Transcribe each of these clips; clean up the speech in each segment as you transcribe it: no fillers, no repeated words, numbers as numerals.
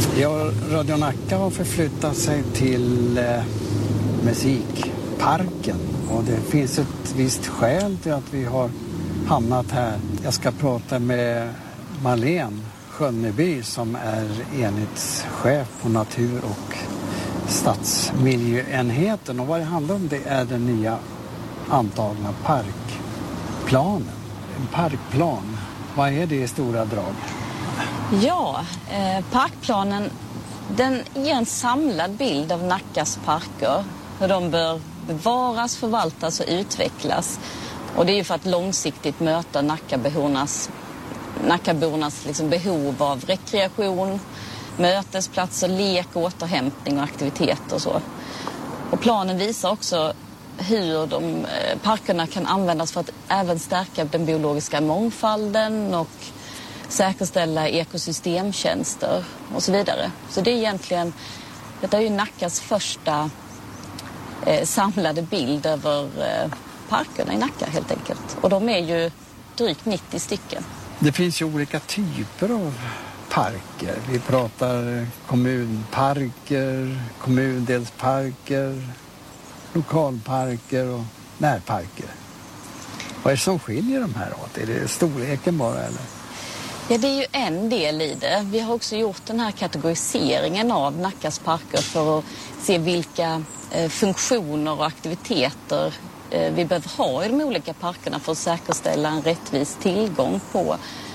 Ja, Radio Nacka har förflyttat sig till musikparken och det finns ett visst skäl till att vi har hamnat här. Jag ska prata med Marlene Skönneby som är enhetschef på natur- och stadsmiljöenheten, och vad det handlar om det är den nya antagna parkplanen. En parkplan, vad är det i stora drag? Ja, parkplanen den ger en samlad bild av Nackas parker, hur de bör bevaras, förvaltas och utvecklas. Och det är ju för att långsiktigt möta Nackabornas liksom behov av rekreation, mötesplatser, lek, återhämtning och aktiviteter och så. Och planen visar också hur parkerna kan användas för att även stärka den biologiska mångfalden och säkerställa ekosystemtjänster och så vidare. Så det är egentligen, detta är ju Nackas första samlade bild över parkerna i Nacka helt enkelt. Och de är ju drygt 90 stycken. Det finns ju olika typer av parker. Vi pratar kommunparker, kommundelsparker, lokalparker och närparker. Vad är det som skiljer de här åt? Är det storleken bara eller? Ja, det är ju en del i det. Vi har också gjort den här kategoriseringen av Nackas parker för att se vilka funktioner och aktiviteter vi behöver ha i de olika parkerna för att säkerställa en rättvis tillgång på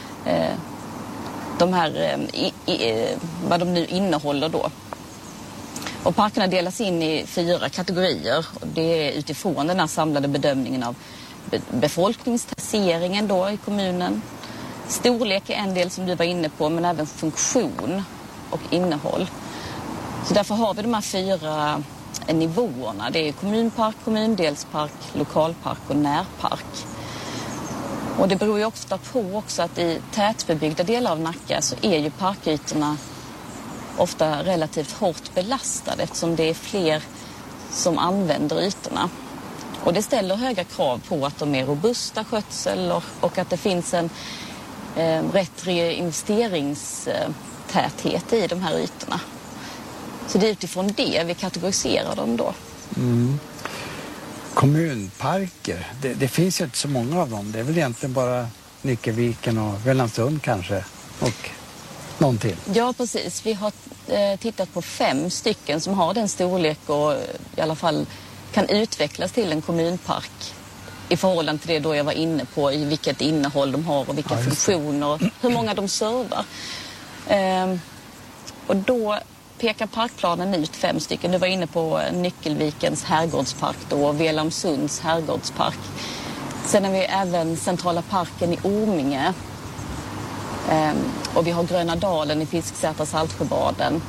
de här, vad de nu innehåller då. Och parkerna delas in i 4 kategorier. Och det är utifrån den här samlade bedömningen av befolkningstaxeringen då i kommunen. Storlek är en del som du var inne på, men även funktion och innehåll. Så därför har vi de här 4 nivåerna. Det är kommunpark, kommundelspark, lokalpark och närpark. Och det beror ju ofta på också att i tätbebyggda delar av Nacka så är ju parkytorna ofta relativt hårt belastade eftersom det är fler som använder ytorna. Och det ställer höga krav på att de är robusta skötsel och att det finns en rätt investeringstäthet i de här ytorna. Så det är utifrån det vi kategoriserar dem då. Mm. Kommunparker, det finns ju inte så många av dem. Det är väl egentligen bara Nyckelviken och Välandsund kanske och någon till. Ja, precis. Vi har tittat på 5 stycken som har den storlek och i alla fall kan utvecklas till en kommunpark i förhållande till det då jag var inne på i vilket innehåll de har och vilka funktioner och hur många de servar. Och då pekar parkplanen ut 5 stycken. Du var inne på Nyckelvikens herrgårdspark då och Välansunds herrgårdspark. Sen har vi även Centrala parken i Orminge. Och vi har Gröna dalen i Fisksätra Saltsjöbaden.